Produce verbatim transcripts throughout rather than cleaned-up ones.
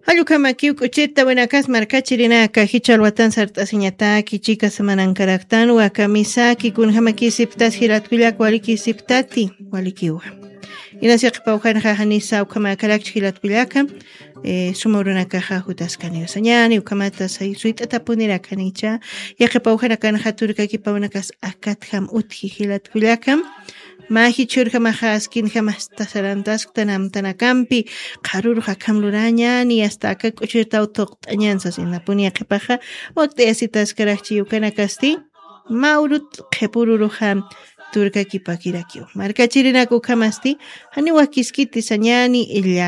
Hallukamaki kuchita buenakas markachirinaka hichalwatan sartasiñataki chika samanan wakamisaki kunhamaki siptas hiratkullak waliki siptati walikiwa. Inasiq pawqanqa hanisa ukamakalakchi hiratkullaka eh sumurunaka hutaskani sañani ukamata say suitata punirakanicha yaqi pawqanaka turkaki pawnakas akatham uthi hiratkullaka Mahi churka majas kinja mastasarantas tanam tanakampi qarurqa kamluraña ni hasta acá kuchirta utoqtañansas inapunia qhipaqa waqtiyasitas karaqchi yukana kasti maurut qhipururuqa turka kipakirakiw markachirinaku kamasti hani wakiskiti sañani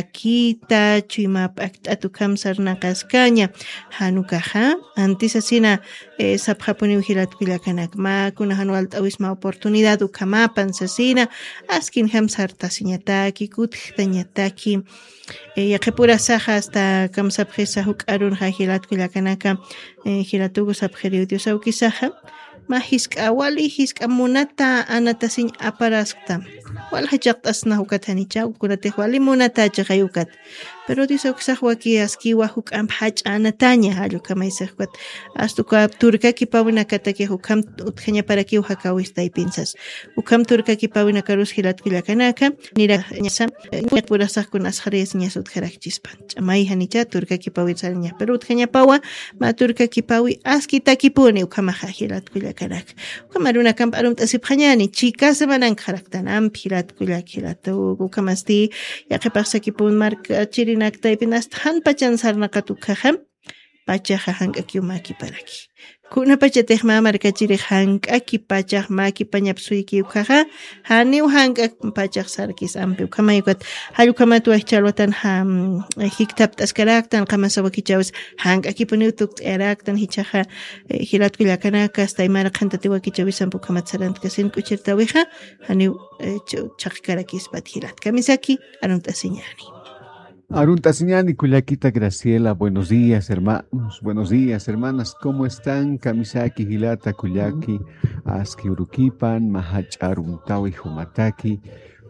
illakita chuyma p'akt'atu kamsarnaqasqaña hanukaqa antisasina eh, sapqapuni hiratkullakanak makuna hanual t'awisma oportunidad ukamapan sasina askin hamsartasiñataki kutqtañataki eh, yaqipura saja hasta kamsapqisa huk'arunqa hiratkullakanaka eh, hiratuku sapqiriutiusawkisaja ma hisk'a wali hisk'a munata anatasin aparaskta wal hachaqtasna hukatanicha ukunatej wali munata chaqayukat pero dice uksaq waki askiwa huk'am hach'a anataña hallu kamaysaqpat astuka turka kipawina kataki hukam utqaña para ki uhakawistay pinsas hukam turka kipawina karus hiratkullakanaka nira ñasa purasaqkun asqariyas ñasut kharaqchispan ch'amay hanicha turka kipawitsalña pero utqaña pawa ma turka kipawi askitakipuni ukamaqa hiratkullakanaka ukamaruna kamparum t'asipqañani chika semanan kharaqtanam hiratkullak hiratu ukamasti yaqipaqsakipun marka chiri Naktaypin hasta hanpachan sarnaqatukaqa pachaqa hank'akiw makiparaki kuna pachatej ma markachiri hank'aki pachaq makipa ñapsuykiwkaqa haniw hank'ak pachaq sarkis ampiw kamayukat hallukhamatu aychalwatan ham hiktapt'askaraktan qamasawakichawis hank'akipuniw tukt'iraktan hichaqa hiratkullakanaka hasta imaraq hantatiwakichawis ampu kamatsarantka sinkuchirtawiqa haniw chaqikarakispat hiratkamisaki arunt'asiñani. Arunta Siñani, Cuyaquita Graciela, buenos días hermanos, buenos días hermanas, ¿cómo están? Kamisaki, Gilata, Cuyaki, Aski Uruquipan, Mahach Aruntawi, Humataki,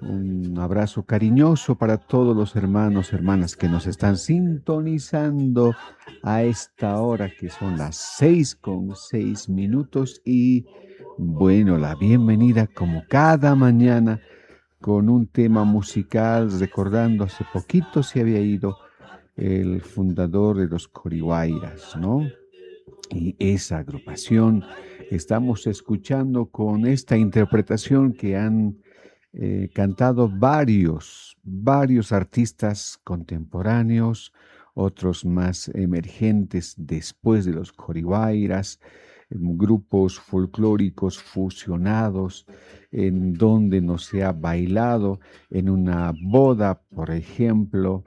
un abrazo cariñoso para todos los hermanos, hermanas que nos están sintonizando a esta hora que son las seis con seis minutos y bueno, la bienvenida como cada mañana con un tema musical, recordando hace poquito se había ido el fundador de los Corihuayras, ¿no? Y esa agrupación estamos escuchando con esta interpretación que han eh, cantado varios, varios artistas contemporáneos, otros más emergentes después de los Corihuayras, grupos folclóricos fusionados, en donde no se ha bailado, en una boda, por ejemplo,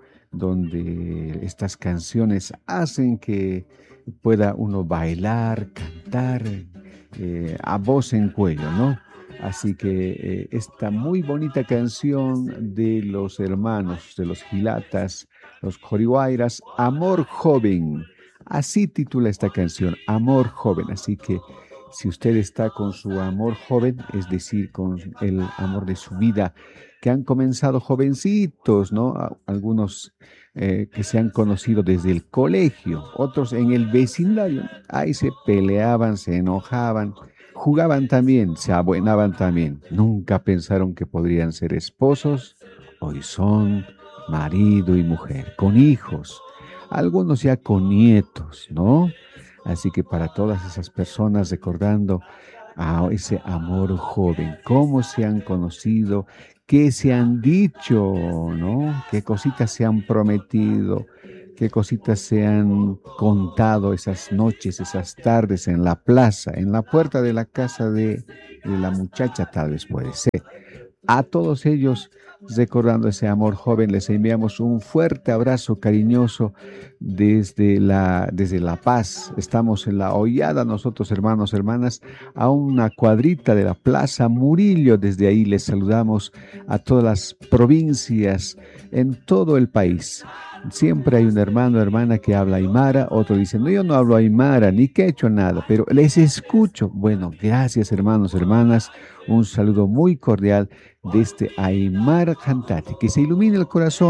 donde estas canciones hacen que pueda uno bailar, cantar eh, a voz en cuello, ¿no? Así que eh, esta muy bonita canción de los hermanos, de los Gilatas, los Corihuayras, Amor Joven. Así titula esta canción, Amor Joven. Así que si usted está con su amor joven, es decir, con el amor de su vida, que han comenzado jovencitos, ¿no? Algunos eh, que se han conocido desde el colegio, otros en el vecindario. Ahí se peleaban, se enojaban, jugaban también, se abuenaban también. Nunca pensaron que podrían ser esposos. Hoy son marido y mujer, con hijos. Algunos ya con nietos, ¿no? Así que para todas esas personas recordando a ese amor joven, cómo se han conocido, qué se han dicho, ¿no? Qué cositas se han prometido, qué cositas se han contado esas noches, esas tardes en la plaza, en la puerta de la casa de, de la muchacha tal vez puede ser. A todos ellos, recordando ese amor joven, les enviamos un fuerte abrazo cariñoso desde la, desde La Paz. Estamos en La Hollada, nosotros hermanos, hermanas, a una cuadrita de la Plaza Murillo. Desde ahí les saludamos a todas las provincias en todo el país. Siempre hay un hermano o hermana que habla aymara, otro dice, no, yo no hablo aymara, ni quechua, nada, pero les escucho. Bueno, gracias hermanos, hermanas, un saludo muy cordial desde Aymara Cantate, que se ilumine el corazón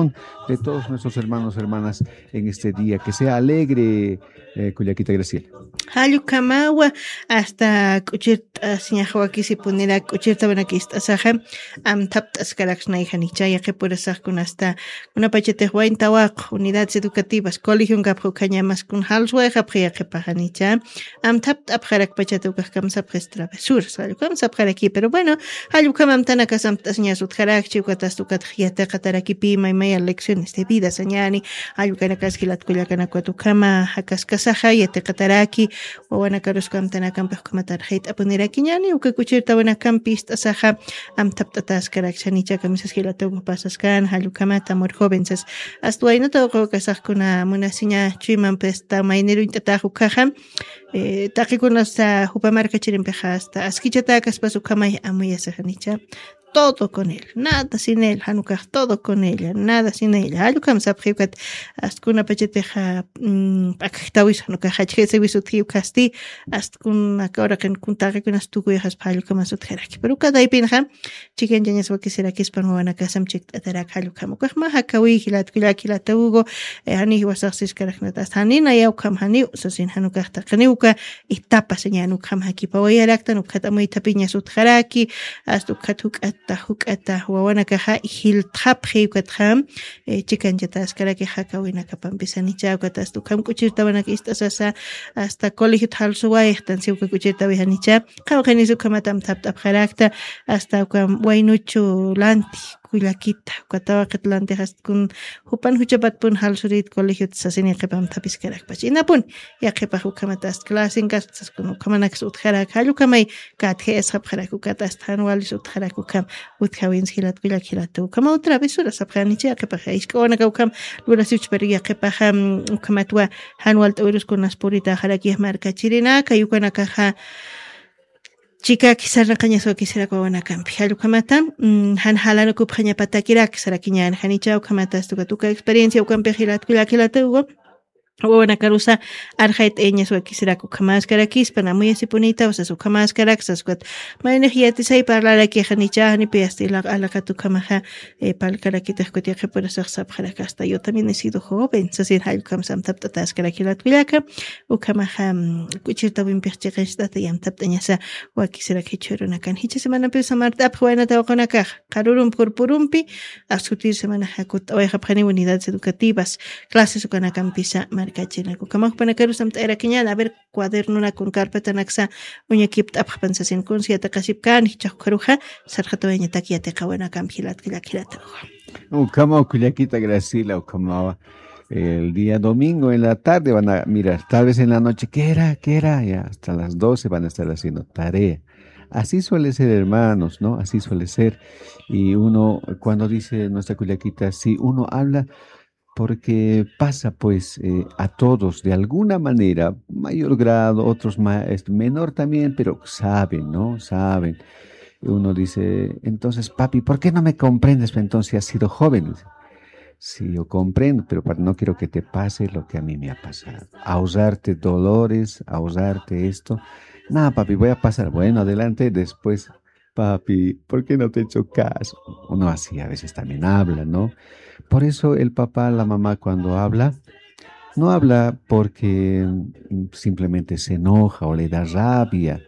de todos nuestros hermanos, hermanas en este día. Que sea alegre, eh, Cuyaquita Graciela. Hayu kamawa hasta kuchirta siñajawaki si ponera kuchirta banakista saja am taptas karaksnay hanichaya que por esas con hasta una pachete huain tawak unidades educativas colegio kapro cañamas con halswa japria que pajanicha am tapt apjarak pachete ukamsa prestra besur sal kamsa aquí pero bueno hayu kamam tanaka samtas ñasut jarak chiukatas tukat jiata kataraki pima y maya lecciones de vida sañani hayu kanakas kilat kuyakana kama hakaskasaja yete kataraki wawana karuskan tanakan pehkama tarjeit apuniraki ñani uka kuchirta wana campista saja am taptatas karak chanicha kamisas hilatugo pasaskan hayu kamata mor jóvenes hasta ahí no tengo que sacar kuna munasiña chiman pesta mainero intatajo caja eh takikuno sa hupamarka chirimpeja hasta askichata kaspasu kamay amuya sajanicha todo con él, nada sin él, Hanukkah, todo con ella, nada sin ella. Halukam sabjikat, astkuna pacheteja, paktawis Hanukkah, hachese visuthiu kasti, astkun akora ken kuntare kun astuku yahas halukam asutheraki. Pero cada ipinja, chicken jenes wakisera kispanwana kasam chik atarak halukam. Ukahma hakawi hilat kulaki lataugo, hani wasaksis karaknatas hanina yaukam hani usasin Hanukkah takaniuka, itapa señanukam hakipawayalaktan, ukatamu itapiña sutheraki, astukatuk tahukata wawana kaha hil thap khayukatkham chikan jatas karaki hakawina kapampisa chawkata astu kam kuchirta wana istasasa hasta colegio thalsuwa ehtan siuka kuchirta wihanicha qawqani sukamatam thap thap kharakta hasta kam wainuchu lanti kuyakita katawa qatlanti hastkun hupan huchapat pun halsurit colegio tsasini qepam thapis karak pachina pun ya qepa hukamata ast clasin gastas kun kamanak sut kharak halu kamay kathe esab kharak ukatas thanwal sut kharak ukam utkawin hilat kuyak hilatu kama otra vez ura sabkhanicha qepa iskona ukam lura such periya qepa ham ukamatwa hanwal tawirus kun aspurita kharaki marka chirina kayukana kaha chica kisarna kañaso kisera kawana kampi halu kamata han halano kupkhanya patakira kisara kiñan hanicha kamata estuka tuka experiencia ukampe hilat kulakilata ugo Wana karusa arjait eña su kisera kukamas karakis pana muy asipunita o sea su kamas karaksas kuat maenejiyati sai parlara ki hanicha ni piasti la ala katu kamaja pal karakita kutia que por eso sab karakasta yo también he sido joven sasin hal kam sam taptatas karakilat kulaka u kamaja kuchirta bin pirchesta te yam taptaña sa wa kisera que chorona kan hicha semana pe samarta apjuana ta konaka karurum purpurumpi asutir semana hakut o hapjani unidades educativas clases ukana campisa Kachina, Kukamak Panakaru Samt Erakiñal, a ver cuadernuna con carpeta naxa, uña kipt apjansasin kun siata kasipkan, hichakuruja, sarjato eñataki atekawana kampilat kilakilat. Ukama Kuyaquita Gracila, Ukama. El día domingo en la tarde van a mirar, tal vez en la noche, ¿qué era? ¿Qué era? Ya hasta las doce van a estar haciendo tarea. Así suele ser, hermanos, ¿no? Así suele ser. Y uno, cuando dice nuestra Kuyaquita, si uno habla, porque pasa pues eh, a todos de alguna manera, mayor grado, otros más, menor también, pero saben, ¿no? Saben. Uno dice, entonces, papi, ¿por qué no me comprendes? Entonces, has sido joven. Sí, yo comprendo, pero no quiero que te pase lo que a mí me ha pasado. Causarte dolores, causarte esto. Nada, papi, voy a pasar. Bueno, adelante, después, papi, ¿por qué no te he hecho caso? Uno así a veces también habla, ¿no? Por eso el papá, la mamá cuando habla, no habla porque simplemente se enoja o le da rabia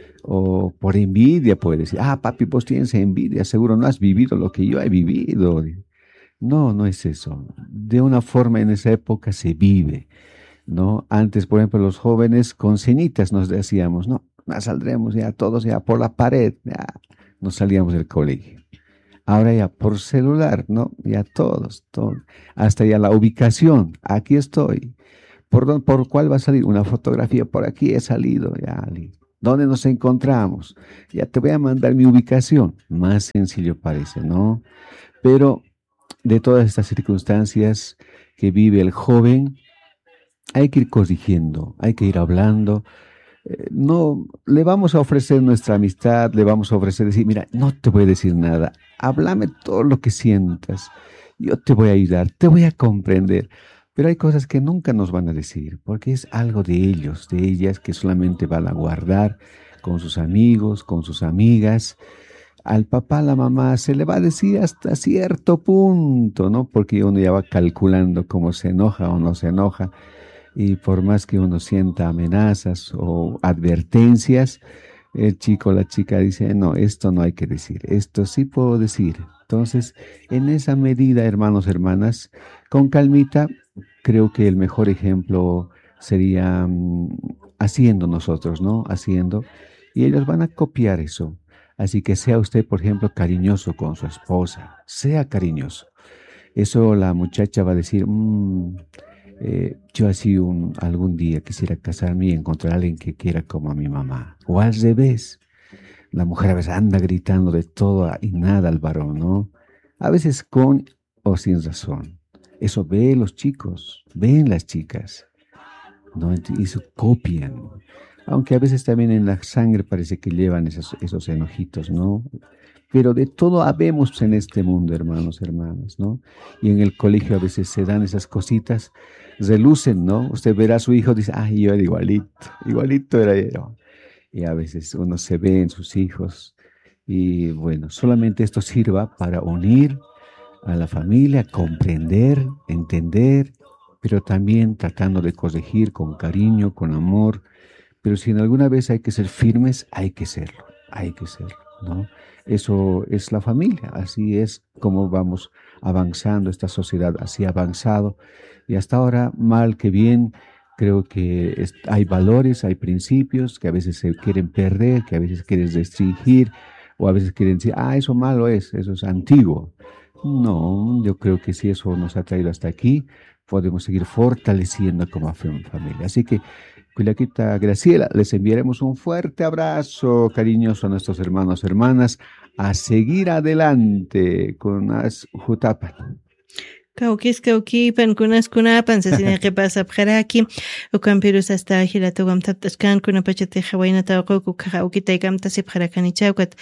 o por envidia puede decir, ah, papi, vos tienes envidia, seguro no has vivido lo que yo he vivido. No, no es eso. De una forma en esa época se vive, ¿no? Antes, por ejemplo, los jóvenes con cenitas nos decíamos, no, saldremos ya todos ya por la pared, ya nos salíamos del colegio. Ahora ya por celular, ¿no? Ya todos, todos. Hasta ya la ubicación. Aquí estoy. ¿Por, dónde, ¿Por cuál va a salir? Una fotografía. Por aquí he salido. Ya. ¿Dónde nos encontramos? Ya te voy a mandar mi ubicación. Más sencillo parece, ¿no? Pero de todas estas circunstancias que vive el joven, hay que ir corrigiendo, hay que ir hablando. Eh, no le vamos a ofrecer nuestra amistad, le vamos a ofrecer decir, mira, no te voy a decir nada, háblame todo lo que sientas, yo te voy a ayudar, te voy a comprender, pero hay cosas que nunca nos van a decir, porque es algo de ellos, de ellas, que solamente van a guardar con sus amigos, con sus amigas. al papá, a la mamá, se le va a decir hasta cierto punto, ¿no? Porque uno ya va calculando cómo se enoja o no se enoja. Y por más que uno sienta amenazas o advertencias, el chico o la chica dice, no, esto no hay que decir, esto sí puedo decir. Entonces, en esa medida, hermanos, hermanas, con calmita, creo que el mejor ejemplo sería mm, haciendo nosotros, ¿no? Haciendo. Y ellos van a copiar eso. Así que sea usted, por ejemplo, cariñoso con su esposa, sea cariñoso. Eso la muchacha va a decir, "Mm, eh, yo así un, algún día quisiera casarme y encontrar a alguien que quiera como a mi mamá". O al revés, la mujer a veces anda gritando de todo y nada al varón, ¿no? A veces con o sin razón. Eso ven los chicos, ven las chicas, ¿no? Ent- Y eso copian. Aunque a veces también en la sangre parece que llevan esos, esos enojitos, ¿no? Pero de todo habemos en este mundo, hermanos, hermanas, ¿no? Y en el colegio a veces se dan esas cositas, relucen, ¿no? Usted verá a su hijo, dice, ay, yo era igualito, igualito era yo. Y a veces uno se ve en sus hijos. Y bueno, solamente esto sirva para unir a la familia, comprender, entender, pero también tratando de corregir con cariño, con amor. Pero si en alguna vez hay que ser firmes, hay que serlo, hay que serlo, ¿no? Eso es la familia, así es como vamos avanzando, esta sociedad así ha avanzado. Y hasta ahora, mal que bien, creo que es- hay valores, hay principios que a veces se quieren perder, que a veces quieren restringir, o a veces quieren decir, ah, eso malo es, eso es antiguo. No, yo creo que si eso nos ha traído hasta aquí, podemos seguir fortaleciendo como fam- familia. Así que, Cuilaquita Graciela, les enviaremos un fuerte abrazo cariñoso a nuestros hermanos, hermanas, a seguir adelante con las Jutapan. Kawkis kawkipan kunas kunapan sasinaqi pasapqaraki ukanpirus hasta hilatuwan taptaskan kunapachati hawaynata uquku kaha ukitaykamta sipqarakanichawkat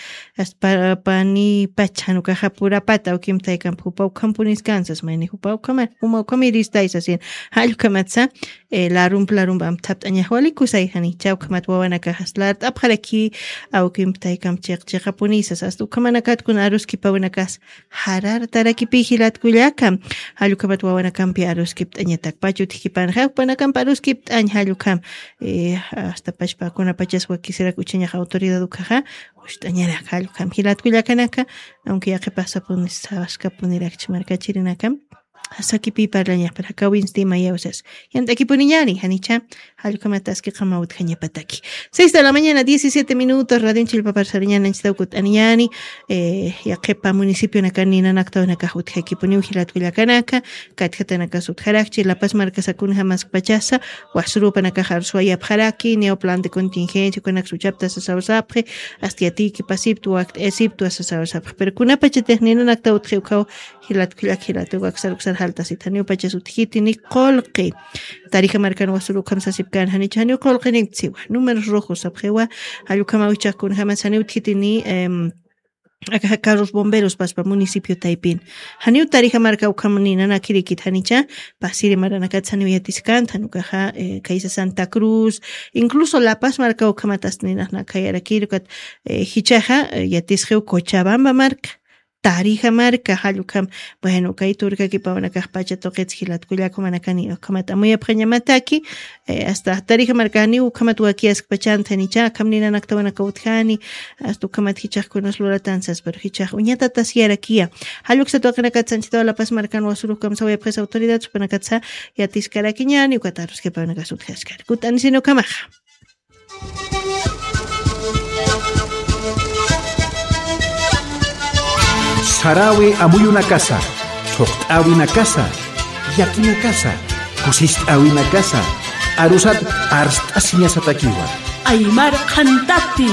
asparapani pachan ukaha purapata ukimtaykan hupa ukampuniscansas mayni hupa ukamar huma ukamiristais asin hallukamatsa larum plarum bam tapt'añajwali kusayjani chawkamat wawanaka haslar apqaraki ukimtaykam chiqchiqapunisas hasta ukamanakat kun aruskipawanakas harar tarakipi hilatkullakam Halukamat wawanakampi aruskip t'añatak pachu tikipanjak panakampa aruskip t'añ halukam eh, hasta pachpakuna pachaswa quisiera kuchañaj autoridad ukaja usht'añarak halukam hilatkullakanaka aunque yaqi pasapunis sawaskapuniraqchi markachirinakam Hasakipi parlañaj para kawinsti mayausas yant'akipuniñari hanicha halukamatasqi qamawt hañapataki seis de la mañana diecisiete minutos radio Chilpapar Sariñana Nchitaukut Aniñani eh, yaqipa municipio nakani nanaqtawnaka hutkakipuniw hilatkullakanaka katjatanaka sutjarakchi La Paz markasakuna maskpachasa wasurupanaka harsuaya pjaraki neoplan de contingencia kunak suchapta sasawsapje astiatiki pasiptu akt esiptu sasawsapje pero kunapachetejnina naktautjewkaw hilatkullak hilatkuwaksaruksa halta sitaniu pachasutjitini qolqi tarija marcan wasuru kamsasipkan hanichaniu qolqini tsiwa números rojos apjewa halukama uchakun hamasaniu tjitini em acá carros bomberos paspa municipio Taipín. Haniu tarija marca ukamunina na kirikit hanicha pasiri maranakatsaniu yatiskan tanukaja eh, Kaisa Santa Cruz incluso La Paz marca ukamatasnina na kayarakirukat eh, hichaja eh, yatisgeu Cochabamba marca Tarija marca halukam bueno kay turka ki pawana kahpacha toqets hilat kullako manakani kamata muy apqañamataki eh, hasta tarija marca ni ukamat wakias pachanta ni cha kamnina naktawana kautjani hasta ukamat hichaj kunos luratansas pero hichaj uñata tasiara kia haluk sa toqana katsanchito La Paz marcan wasuru kam sawaya pres autoridad supana katsa yatiskara kiñani ukatarus ke pawana kasut haskar kutan sino kamaja Sarawi amuy una casa, choqt'awi una casa, yaki una casa, kusisht'awi una casa, arusat arst'asiña satakiwa. Aymar Cantati.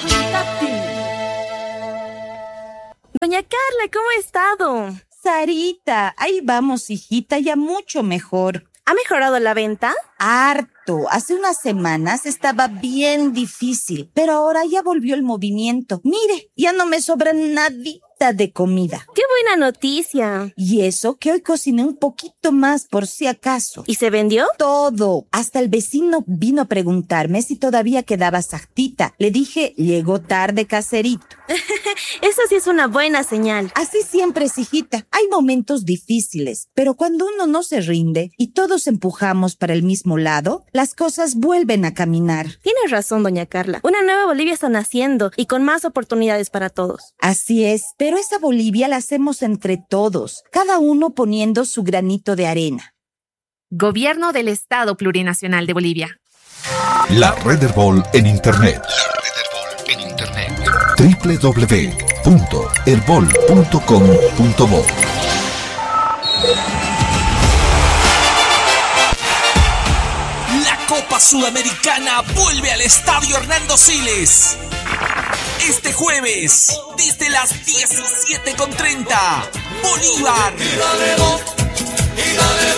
Doña Carla, ¿cómo ha estado? Sarita, ahí vamos, hijita, ya mucho mejor. ¿Ha mejorado la venta? Harto. Hace unas semanas estaba bien difícil, pero ahora ya volvió el movimiento. Mire, ya no me sobra nadita nada de comida. ¡Qué buena noticia! Y eso que hoy cociné un poquito más por si acaso. ¿Y se vendió? Todo. Hasta el vecino vino a preguntarme si todavía quedaba sartita. Le dije, llegó tarde, caserito. Eso sí es una buena señal. Así siempre es, hijita. Hay momentos difíciles, pero cuando uno no se rinde y todos empujamos para el mismo lado, las cosas vuelven a caminar. Tienes razón, doña Carla. Una nueva Bolivia está naciendo y con más oportunidades para todos. Así es, pero esa Bolivia la hacemos entre todos, cada uno poniendo su granito de arena. Gobierno del Estado Plurinacional de Bolivia. La Red Herbol en Internet. La Red Herbol en Internet. doble u doble u doble u punto herbol punto com punto bo. La Copa Sudamericana vuelve al Estadio Hernando Siles. Este jueves, desde las diecisiete con treinta, Bolívar. Y dale, y dale.